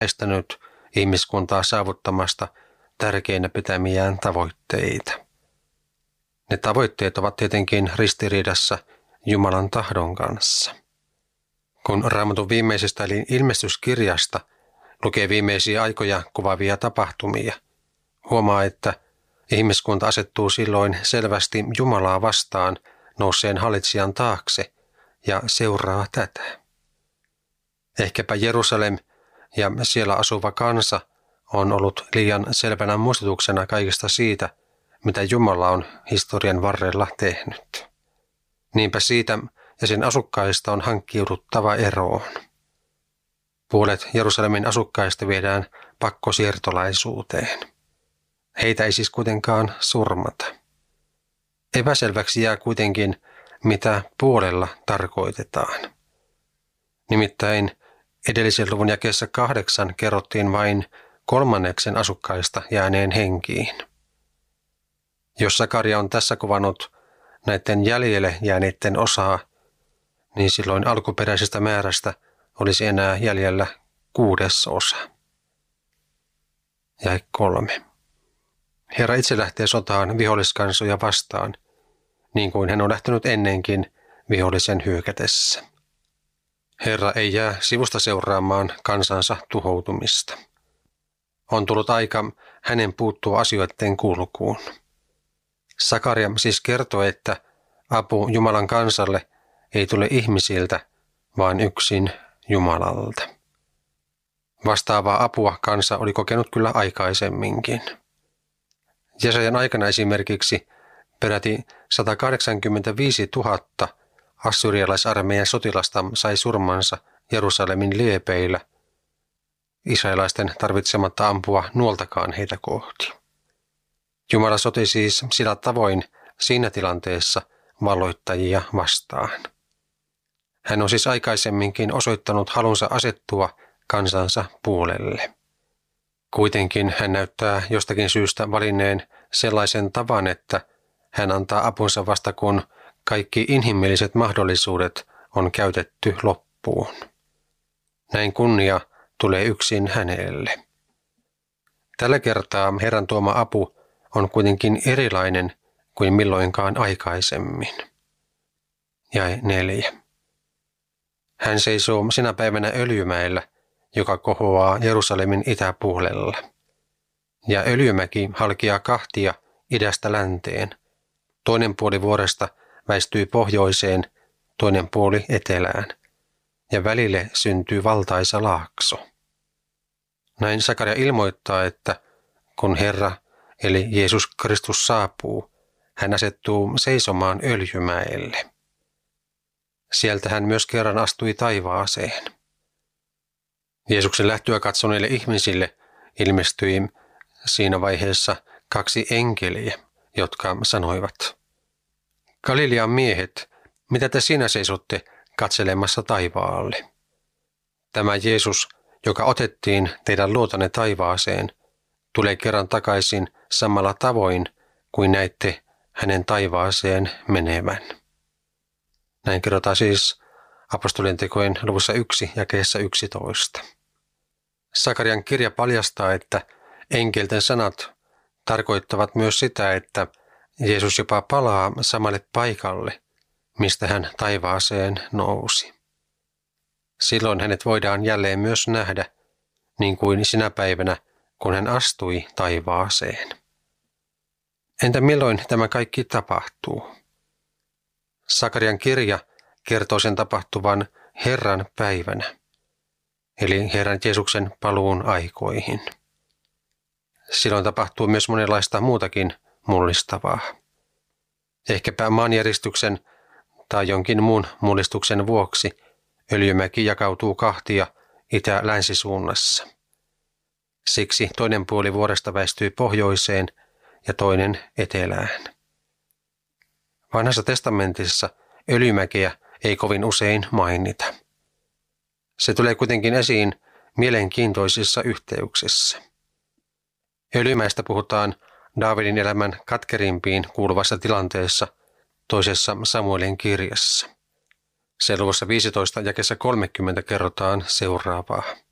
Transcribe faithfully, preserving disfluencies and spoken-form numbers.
estänyt ihmiskuntaa saavuttamasta tärkeinä pitämiään tavoitteita. Ne tavoitteet ovat tietenkin ristiriidassa Jumalan tahdon kanssa. Kun Raamatun viimeisestä eli ilmestyskirjasta lukee viimeisiä aikoja kuvaavia tapahtumia, huomaa, että ihmiskunta asettuu silloin selvästi Jumalaa vastaan nousseen hallitsijan taakse ja seuraa tätä. Ehkäpä Jerusalem ja siellä asuva kansa on ollut liian selvänä muistutuksena kaikesta siitä, mitä Jumala on historian varrella tehnyt. Niinpä siitä ja sen asukkaista on hankkiuduttava eroon. Puolet Jerusalemin asukkaista viedään pakkosiirtolaisuuteen. Heitä ei siis kuitenkaan surmata. Epäselväksi jää kuitenkin, mitä puolella tarkoitetaan. Nimittäin edellisen luvun jakeessa kahdeksan kerrottiin vain kolmanneksen asukkaista jääneen henkiin. Jos Sakaria on tässä kuvannut näiden jäljelle jääneiden osaa, niin silloin alkuperäisestä määrästä olisi enää jäljellä kuudesosa. Jae kolme. Herra itse lähtee sotaan viholliskansoja vastaan, niin kuin hän on lähtenyt ennenkin vihollisen hyökätessä. Herra ei jää sivusta seuraamaan kansansa tuhoutumista. On tullut aika hänen puuttua asioiden kulkuun. Sakaria siis kertoo, että apu Jumalan kansalle ei tule ihmisiltä, vaan yksin Jumalalta. Vastaavaa apua kansa oli kokenut kyllä aikaisemminkin. Jesajan aikana esimerkiksi peräti sata kahdeksankymmentäviisituhatta assyrialaisarmeijan sotilasta sai surmansa Jerusalemin liepeillä, israelaisten tarvitsematta ampua nuoltakaan heitä kohti. Jumala soti siis sillä tavoin siinä tilanteessa valloittajia vastaan. Hän on siis aikaisemminkin osoittanut halunsa asettua kansansa puolelle. Kuitenkin hän näyttää jostakin syystä valinneen sellaisen tavan, että hän antaa apunsa vasta kun kaikki inhimilliset mahdollisuudet on käytetty loppuun. Näin kunnia tulee yksin hänelle. Tällä kertaa Herran tuoma apu on kuitenkin erilainen kuin milloinkaan aikaisemmin. Jae neljä. Hän seisoo sinä päivänä Öljymäellä, joka kohoaa Jerusalemin itäpuolella. Ja Öljymäki halkeaa kahtia idästä länteen. Toinen puoli vuoresta väistyy pohjoiseen, toinen puoli etelään. Ja välille syntyy valtaisa laakso. Näin Sakaria ilmoittaa, että kun Herra eli Jeesus Kristus saapuu, hän asettuu seisomaan Öljymäelle. Sieltä hän myös kerran astui taivaaseen. Jeesuksen lähtöä katsoneille ihmisille ilmestyi siinä vaiheessa kaksi enkeliä, jotka sanoivat: Galilean miehet, mitä te siinä seisotte katselemassa taivaalle? Tämä Jeesus, joka otettiin teidän luotanne taivaaseen, tulee kerran takaisin samalla tavoin kuin näitte hänen taivaaseen menevän. Näin kerrotaan siis apostolien tekojen luvussa yksi jakeessa yksitoista. Sakarian kirja paljastaa, että enkelten sanat tarkoittavat myös sitä, että Jeesus jopa palaa samalle paikalle, mistä hän taivaaseen nousi. Silloin hänet voidaan jälleen myös nähdä, niin kuin sinä päivänä, kun hän astui taivaaseen. Entä milloin tämä kaikki tapahtuu? Sakarian kirja kertoo sen tapahtuvan Herran päivänä, eli Herran Jeesuksen paluun aikoihin. Silloin tapahtuu myös monenlaista muutakin mullistavaa. Ehkäpä maanjäristyksen tai jonkin muun mullistuksen vuoksi Öljymäki jakautuu kahtia itä-länsisuunnassa. Siksi toinen puoli vuoresta väistyy pohjoiseen ja toinen etelään. Vanhassa testamentissa Öljymäkeä ei kovin usein mainita. Se tulee kuitenkin esiin mielenkiintoisissa yhteyksissä. Öljymäestä puhutaan Daavidin elämän katkerimpiin kuuluvassa tilanteessa toisessa Samuelin kirjassa. Sen luvussa viisitoista jakeessa kolmekymmentä kerrotaan seuraavaa.